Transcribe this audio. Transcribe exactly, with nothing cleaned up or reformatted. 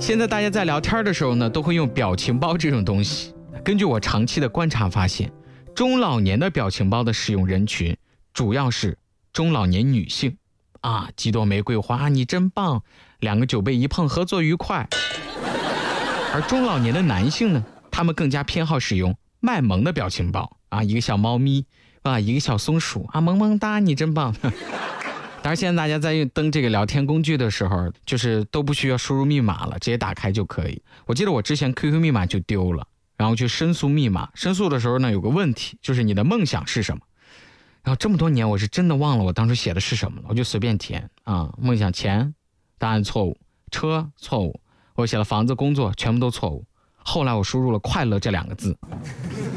现在大家在聊天的时候呢，都会用表情包这种东西。根据我长期的观察发现，中老年的表情包的使用人群主要是中老年女性啊，几朵玫瑰花，你真棒，两个酒杯一碰，合作愉快。而中老年的男性呢，他们更加偏好使用卖萌的表情包啊，一个小猫咪啊，一个小松鼠啊，萌萌哒，你真棒。当然现在大家在登这个聊天工具的时候，就是都不需要输入密码了，直接打开就可以。我记得我之前 Q Q 密码就丢了，然后去申诉密码，申诉的时候呢，有个问题，就是你的梦想是什么。然后这么多年我是真的忘了我当初写的是什么了，我就随便填啊，梦想钱，答案错误，车错误，我写了房子工作全部都错误，后来我输入了快乐这两个字。